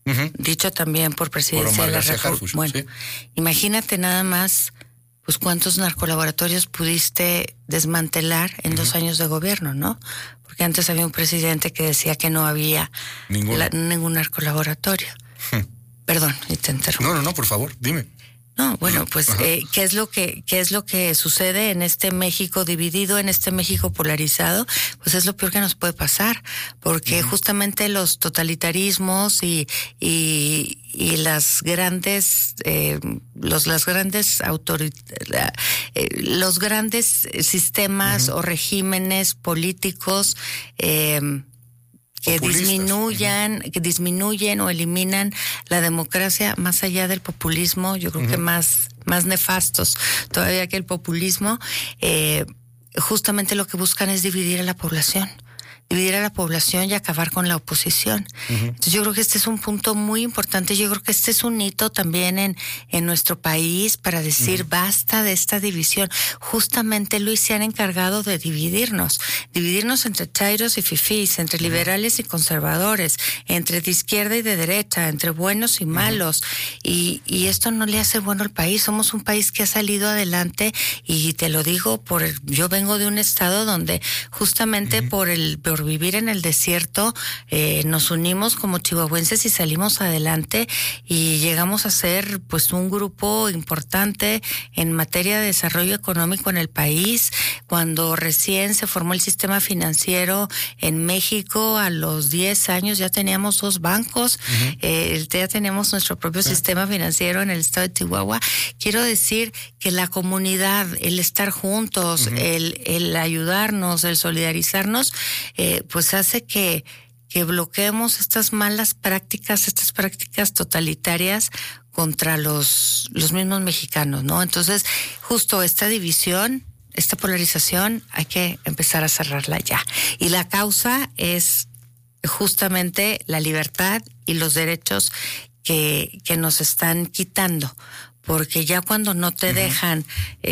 dicho también por Presidencia de la República. Bueno, sí. Imagínate nada más, pues cuántos narcolaboratorios pudiste desmantelar en 2 años de gobierno, ¿no? Porque antes había un presidente que decía que no había ningún narcolaboratorio. Perdón, y te interrumpo. No, por favor, dime. No, bueno, pues ¿qué es lo que sucede en este México dividido, en este México polarizado? Pues es lo peor que nos puede pasar, porque justamente los totalitarismos y los grandes sistemas o regímenes políticos que disminuyen o eliminan la democracia, más allá del populismo, yo creo que más nefastos todavía que el populismo, justamente lo que buscan es dividir a la población y acabar con la oposición. Entonces yo creo que este es un punto muy importante. Yo creo que este es un hito también en nuestro país para decir basta de esta división. Justamente, Luis, se han encargado de dividirnos entre chairos y fifís, entre liberales y conservadores, entre de izquierda y de derecha, entre buenos y malos. Y esto no le hace bueno al país. Somos un país que ha salido adelante, y te lo digo yo vengo de un estado donde justamente por vivir en el desierto, nos unimos como chihuahuenses y salimos adelante y llegamos a ser pues un grupo importante en materia de desarrollo económico en el país. Cuando recién se formó el sistema financiero en México, a los 10 años ya teníamos 2 bancos, ya teníamos nuestro propio sistema financiero en el estado de Chihuahua. Quiero decir que la comunidad, el estar juntos, el ayudarnos, el solidarizarnos, pues hace que bloqueemos estas malas prácticas, estas prácticas totalitarias contra los mismos mexicanos, ¿no? Entonces, justo esta división, esta polarización, hay que empezar a cerrarla ya. Y la causa es justamente la libertad y los derechos que nos están quitando. Porque ya cuando no te dejan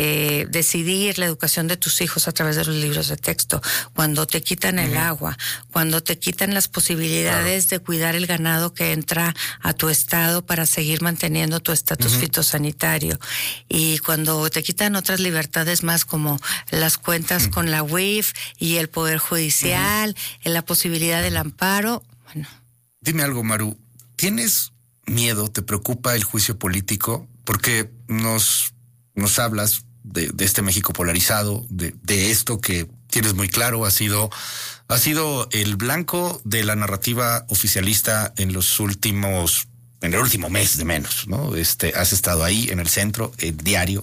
decidir la educación de tus hijos a través de los libros de texto, cuando te quitan el agua, cuando te quitan las posibilidades de cuidar el ganado que entra a tu estado para seguir manteniendo tu estatus fitosanitario, y cuando te quitan otras libertades más como las cuentas con la UIF y el Poder Judicial, la posibilidad del amparo, bueno. Dime algo, Maru, ¿tienes miedo, te preocupa el juicio político? Porque nos hablas de este México polarizado, de esto que tienes muy claro, ha sido el blanco de la narrativa oficialista en el último mes de menos, ¿no? Has estado ahí en el centro, diario.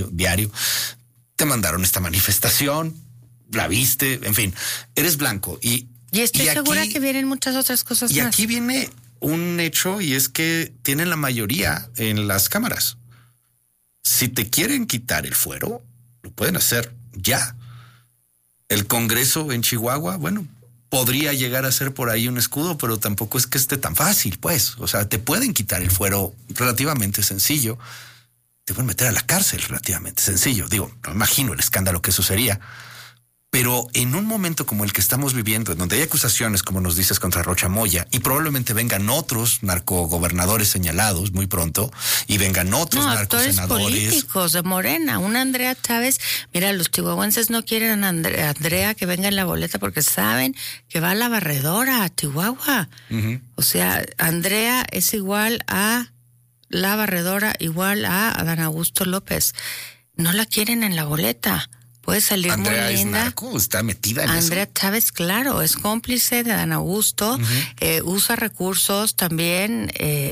Te mandaron esta manifestación, la viste, en fin, eres blanco. Y estoy segura que vienen muchas otras cosas más. Y aquí viene un hecho, y es que tienen la mayoría en las cámaras. Si te quieren quitar el fuero, lo pueden hacer ya. El Congreso en Chihuahua, bueno, podría llegar a ser por ahí un escudo, pero tampoco es que esté tan fácil, pues. O sea, te pueden quitar el fuero relativamente sencillo. Te pueden meter a la cárcel relativamente sencillo. Digo, no imagino el escándalo que eso sería. Pero en un momento como el que estamos viviendo, en donde hay acusaciones, como nos dices, contra Rocha Moya, y probablemente vengan otros narcogobernadores señalados muy pronto, y vengan otros narcosenadores. Actores políticos de Morena, una Andrea Chávez. Mira, los chihuahuenses no quieren a Andrea que venga en la boleta porque saben que va a la barredora, a Chihuahua. O sea, Andrea es igual a la barredora, igual a Adán Augusto López. No la quieren en la boleta. Puede salir Andrea muy linda. Es narco, está metida en Andrea eso. Chávez, claro, es cómplice de Adán Augusto, usa recursos también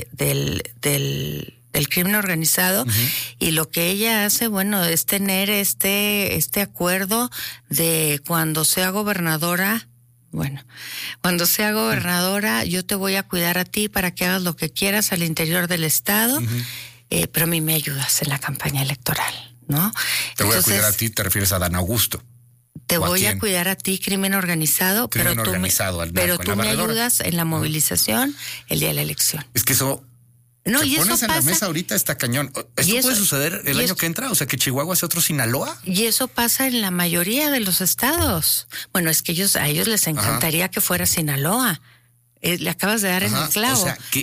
del crimen organizado, y lo que ella hace, bueno, es tener este acuerdo de cuando sea gobernadora. Bueno, cuando sea gobernadora, yo te voy a cuidar a ti para que hagas lo que quieras al interior del estado, pero a mí me ayudas en la campaña electoral, ¿no? Te voy a cuidar a ti, te refieres a Adán Augusto. Te voy a cuidar a ti, crimen organizado, pero tú me ayudas en la movilización el día de la elección. Es que eso... No, te y pones eso en pasa, la mesa ahorita, está cañón. ¿Esto puede suceder el año que entra? O sea, que Chihuahua sea otro Sinaloa. Y eso pasa en la mayoría de los estados. Bueno, es que a ellos les encantaría que fuera Sinaloa. Le acabas de dar en el clavo. O sea,